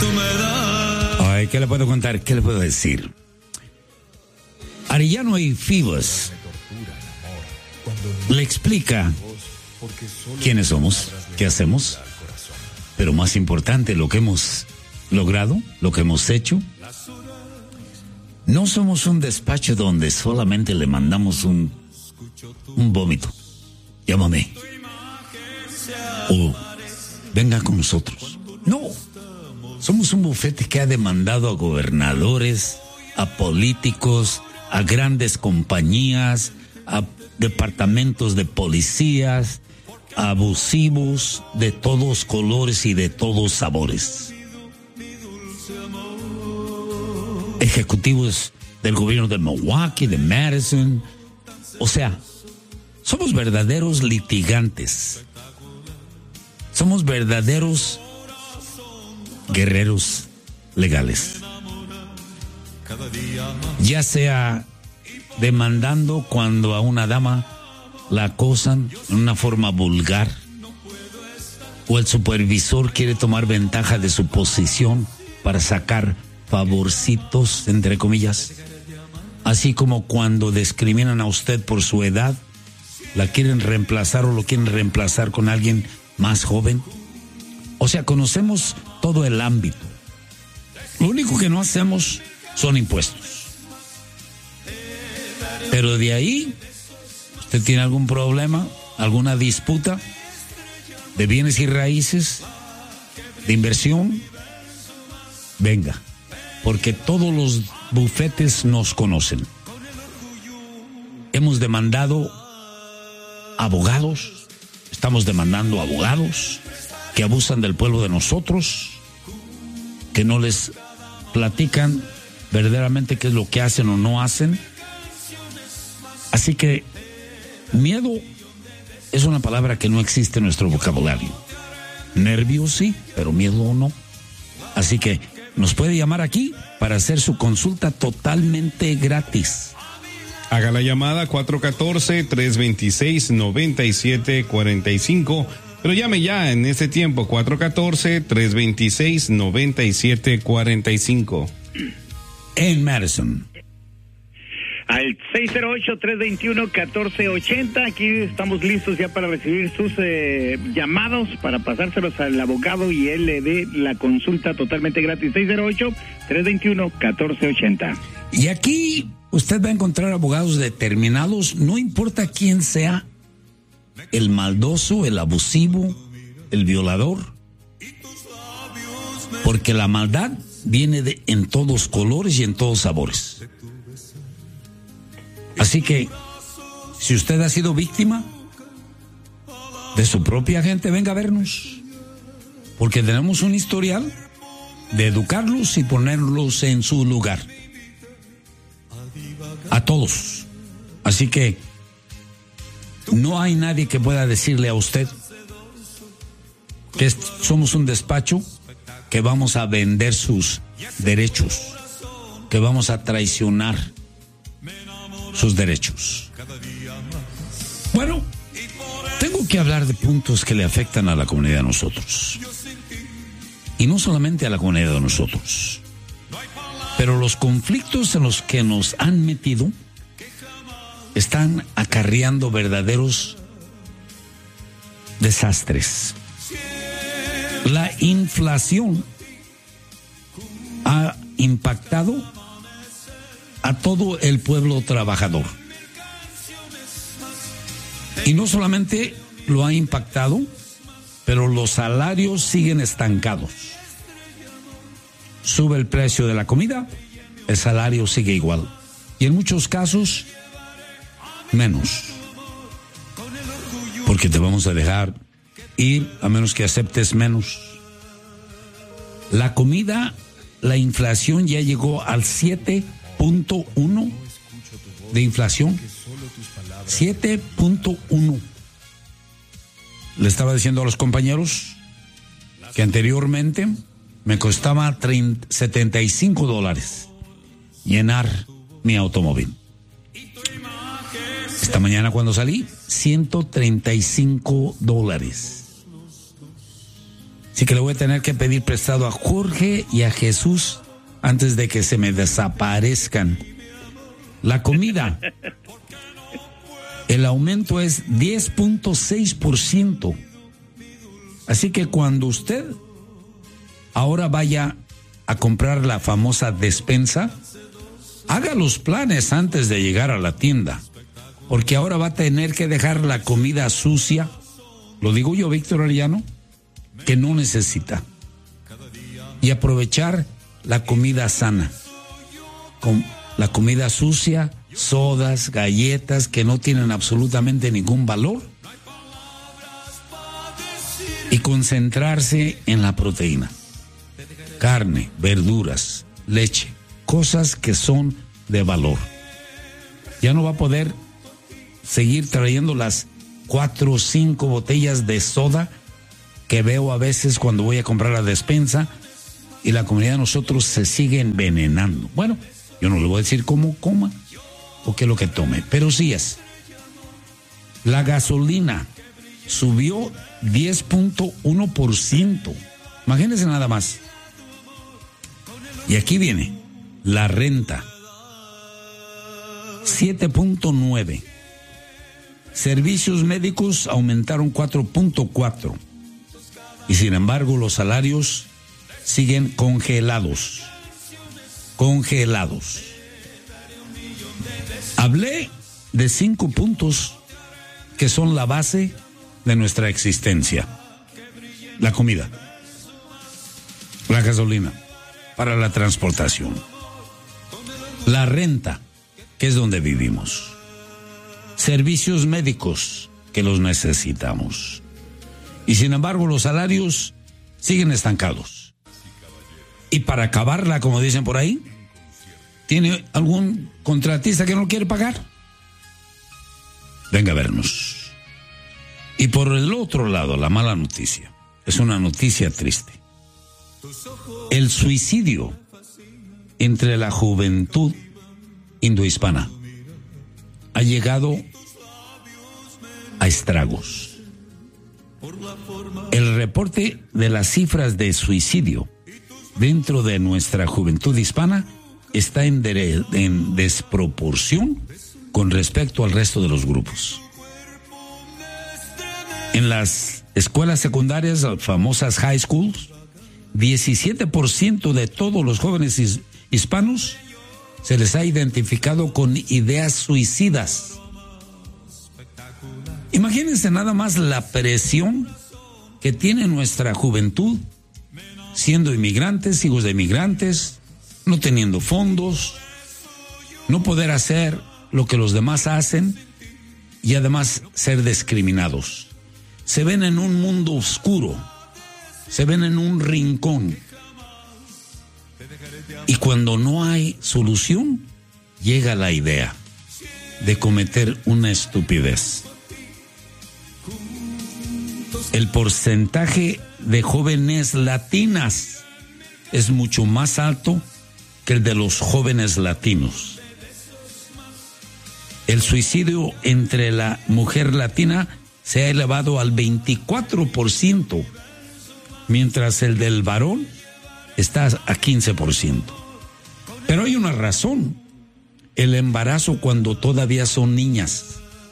Ay, ¿qué le puedo contar? ¿Qué le puedo decir? Arellano y Fibas le explica quiénes somos, qué hacemos, pero más importante, lo que hemos logrado, lo que hemos hecho. No somos un despacho donde solamente le mandamos un vómito. Llámame. O venga con nosotros. No. Somos un bufete que ha demandado a gobernadores, a políticos, a grandes compañías, a departamentos de policías, a abusivos de todos colores y de todos sabores. Ejecutivos del gobierno de Milwaukee, de Madison. O sea, somos verdaderos litigantes. Somos verdaderos guerreros legales. Ya sea demandando cuando a una dama la acosan en una forma vulgar, o el supervisor quiere tomar ventaja de su posición para sacar favorcitos, entre comillas, así como cuando discriminan a usted por su edad, la quieren reemplazar o lo quieren reemplazar con alguien más joven. O sea, conocemos todo el ámbito. Lo único que no hacemos son impuestos. Pero de ahí, ¿usted tiene algún problema, alguna disputa de bienes y raíces, de inversión? Venga, porque todos los bufetes nos conocen. Hemos demandado abogados, estamos demandando abogados que abusan del pueblo de nosotros, que no les platican verdaderamente qué es lo que hacen o no hacen. Así que miedo es una palabra que no existe en nuestro vocabulario. Nervios sí, pero miedo no. Así que nos puede llamar aquí para hacer su consulta totalmente gratis. Haga la llamada 414-326-9745. Pero llame ya en este tiempo, 414-326-9745. En Madison. Al 608-321-1480. Aquí estamos listos ya para recibir sus llamados, para pasárselos al abogado y él le dé la consulta totalmente gratis. 608-321-1480. Y aquí usted va a encontrar abogados determinados, no importa quién sea, el maldoso, el abusivo, el violador, porque la maldad viene en todos colores y en todos sabores. Así que, si usted ha sido víctima de su propia gente, venga a vernos, porque tenemos un historial de educarlos y ponerlos en su lugar. A todos. Así que no hay nadie que pueda decirle a usted que somos un despacho que vamos a vender sus derechos, que vamos a traicionar sus derechos. Bueno, tengo que hablar de puntos que le afectan a la comunidad de nosotros. Y no solamente a la comunidad de nosotros, pero los conflictos en los que nos han metido están acarreando verdaderos desastres. La inflación ha impactado a todo el pueblo trabajador. Y no solamente lo ha impactado, pero los salarios siguen estancados. Sube el precio de la comida, el salario sigue igual. Y en muchos casos, menos. Porque te vamos a dejar ir a menos que aceptes menos. La comida, la inflación ya llegó al 7.1 de inflación. 7.1. Le estaba diciendo a los compañeros que anteriormente me costaba $75 llenar mi automóvil. Esta mañana cuando salí, $135. Así que le voy a tener que pedir prestado a Jorge y a Jesús antes de que se me desaparezcan. La comida. El aumento es 10.6%. Así que cuando usted ahora vaya a comprar la famosa despensa, haga los planes antes de llegar a la tienda, porque ahora va a tener que dejar la comida sucia, lo digo yo, Víctor Arellano, que no necesita, y aprovechar la comida sana, con la comida sucia, sodas, galletas que no tienen absolutamente ningún valor, y concentrarse en la proteína, carne, verduras, leche, cosas que son de valor. Ya no va a poder seguir trayendo las 4 o 5 botellas de soda que veo a veces cuando voy a comprar la despensa, y la comunidad de nosotros se sigue envenenando. Bueno, yo no le voy a decir cómo coma o qué es lo que tome, pero sí es. La gasolina subió 10.1%. Imagínense nada más. Y aquí viene la renta, 7.9%. Servicios médicos aumentaron 4.4%. Y sin embargo, los salarios siguen congelados. Hablé de 5 puntos que son la base de nuestra existencia. La comida, la gasolina para la transportación, la renta, que es donde vivimos, servicios médicos, que los necesitamos. Y sin embargo, los salarios siguen estancados. Y para acabarla, como dicen por ahí, ¿tiene algún contratista que no quiere pagar? Venga a vernos. Y por el otro lado, la mala noticia. Es una noticia triste. El suicidio entre la juventud indohispana ha llegado a estragos. El reporte de las cifras de suicidio dentro de nuestra juventud hispana está en desproporción con respecto al resto de los grupos. En las escuelas secundarias, las famosas high schools, 17% de todos los jóvenes hispanos se les ha identificado con ideas suicidas. Imagínense nada más la presión que tiene nuestra juventud, siendo inmigrantes, hijos de inmigrantes, no teniendo fondos, no poder hacer lo que los demás hacen y además ser discriminados. Se ven en un mundo oscuro, se ven en un rincón. Y cuando no hay solución, llega la idea de cometer una estupidez. El porcentaje de jóvenes latinas es mucho más alto que el de los jóvenes latinos. El suicidio entre la mujer latina se ha elevado al 24%, mientras el del varón está a 15%. Pero hay una razón: el embarazo cuando todavía son niñas,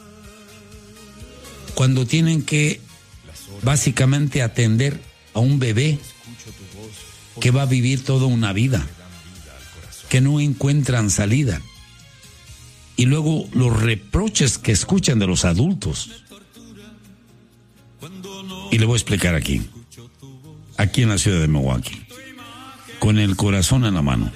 cuando tienen que básicamente atender a un bebé que va a vivir toda una vida, que no encuentran salida, y luego los reproches que escuchan de los adultos. Y le voy a explicar aquí en la ciudad de Milwaukee, con el corazón en la mano.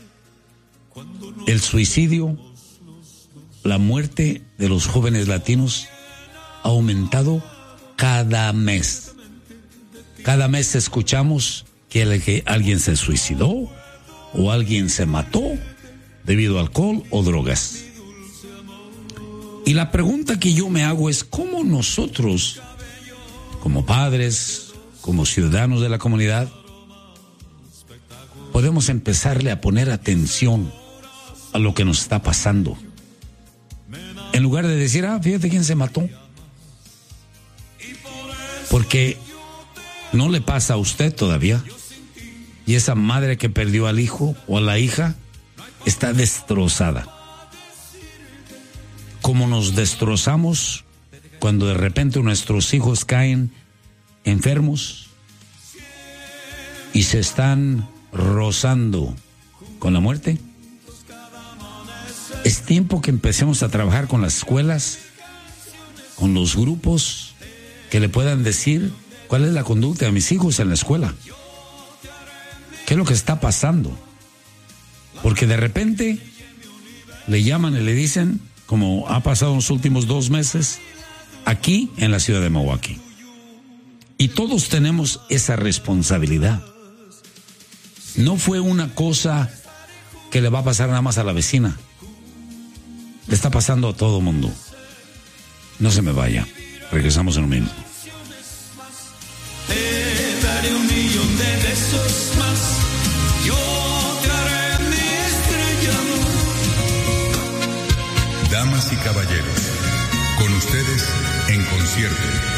El suicidio, la muerte de los jóvenes latinos ha aumentado cada mes. Cada mes escuchamos que alguien se suicidó o alguien se mató debido a alcohol o drogas. Y la pregunta que yo me hago es: ¿cómo nosotros, como padres, como ciudadanos de la comunidad, podemos empezarle a poner atención a lo que nos está pasando? En lugar de decir, fíjate quién se mató. Porque ¿No le pasa a usted todavía? Y esa madre que perdió al hijo o a la hija está destrozada. Como nos destrozamos cuando de repente nuestros hijos caen enfermos y se están rozando con la muerte. Es tiempo que empecemos a trabajar con las escuelas, con los grupos que le puedan decir cuál es la conducta de mis hijos en la escuela. ¿Qué es lo que está pasando? Porque de repente le llaman y le dicen, como ha pasado en los últimos 2 meses, aquí en la ciudad de Milwaukee. Y todos tenemos esa responsabilidad. No fue una cosa que le va a pasar nada más a la vecina. Le está pasando a todo mundo. No se me vaya. Regresamos en un minuto. Te daré 1,000,000 de besos más. Yo te haré mi estrella. Damas y caballeros, con ustedes en concierto.